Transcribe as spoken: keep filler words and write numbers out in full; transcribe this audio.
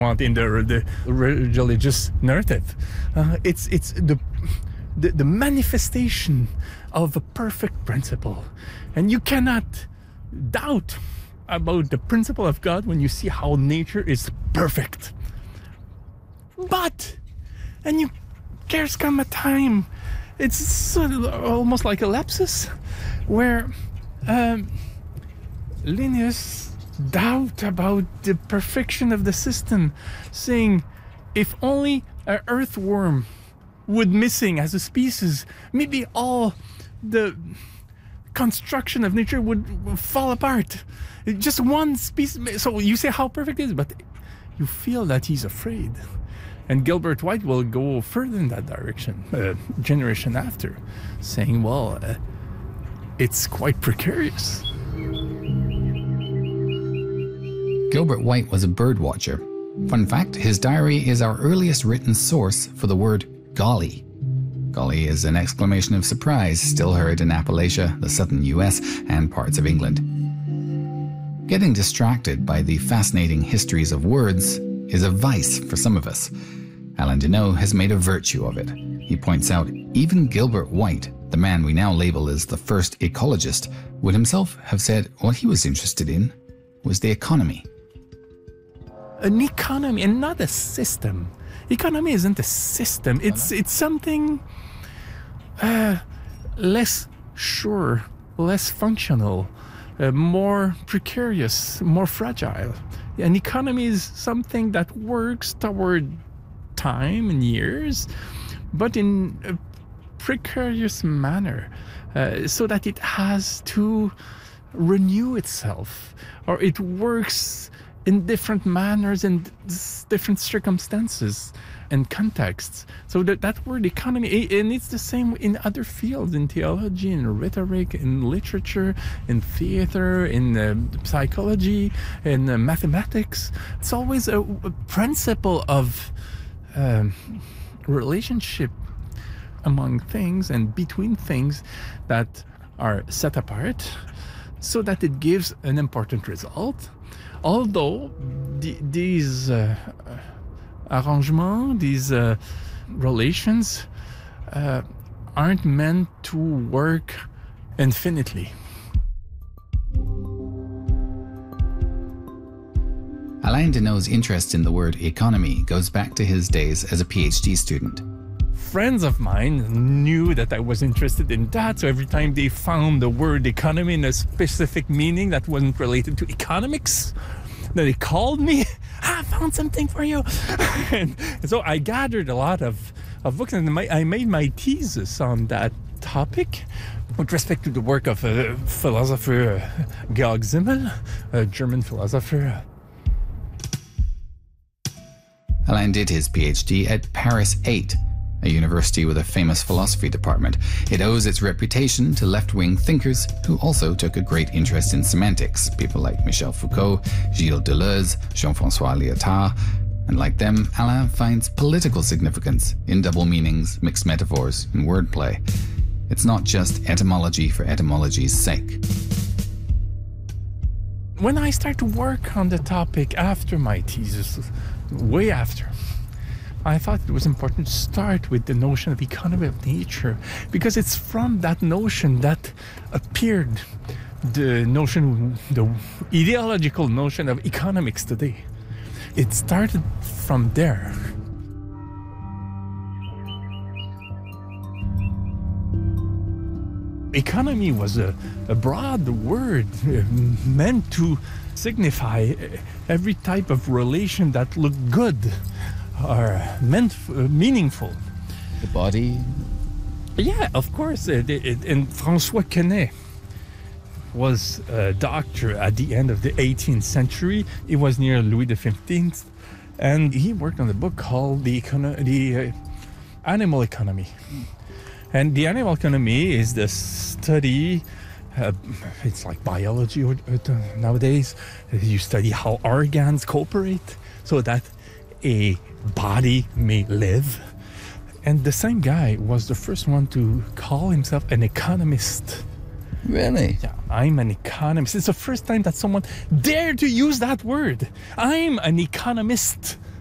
in the, the religious narrative. Uh, it's it's the, the the manifestation of a perfect principle, and you cannot doubt about the principle of God when you see how nature is perfect. But, and you, there's come a time, it's sort of almost like a lapsus, where um, Linnaeus doubt about the perfection of the system, saying, if only an earthworm would missing as a species, maybe all the construction of nature would, would fall apart. Just one species. So you say how perfect it is, but you feel that he's afraid. And Gilbert White will go further in that direction, uh, generation after, saying, well, uh, it's quite precarious. Gilbert White was a bird watcher. Fun fact, his diary is our earliest written source for the word golly. Golly is an exclamation of surprise still heard in Appalachia, the southern U S, and parts of England. Getting distracted by the fascinating histories of words is a vice for some of us. Alain Deneau has made a virtue of it. He points out even Gilbert White, the man we now label as the first ecologist, would himself have said what he was interested in was the economy. An economy and not a system. Economy isn't a system. It's it's something uh, less sure, less functional, uh, more precarious, more fragile. An economy is something that works toward time and years, but in a precarious manner, uh, so that it has to renew itself, or it works in different manners and different circumstances and contexts. So that, that word economy, and it's the same in other fields, in theology, in rhetoric, in literature, in theater, in uh, psychology, in uh, mathematics. It's always a, a principle of um, relationship among things and between things that are set apart so that it gives an important result. Although the, these uh, arrangements, these uh, relations uh, aren't meant to work infinitely. Alain Deneau's interest in the word economy goes back to his days as a PhD student. Friends of mine knew that I was interested in that, so every time they found the word economy in a specific meaning that wasn't related to economics, then they called me, I found something for you. And so I gathered a lot of, of books, and I made my thesis on that topic with respect to the work of a philosopher, Georg Simmel, a German philosopher. Alain did his PhD at Paris eight, a university with a famous philosophy department. It owes its reputation to left-wing thinkers who also took a great interest in semantics, people like Michel Foucault, Gilles Deleuze, Jean-François Lyotard, and like them, Alain finds political significance in double meanings, mixed metaphors, and wordplay. It's not just etymology for etymology's sake. When I started to work on the topic after my thesis, way after, I thought it was important to start with the notion of economy of nature, because it's from that notion that appeared the notion, the ideological notion of economics today. It started from there. Economy was a, a broad word uh, meant to signify every type of relation that looked good or meant uh, meaningful. The body? Yeah, of course. It, it, and François Quesnay was a doctor at the end of the eighteenth century. He was near Louis the fifteenth, and he worked on a book called The, Econo- the uh, Animal Economy. And the animal economy is the study, uh, it's like biology nowadays. You study how organs cooperate so that a body may live. And the same guy was the first one to call himself an economist. Really? Yeah, I'm an economist. It's the first time that someone dared to use that word. I'm an economist.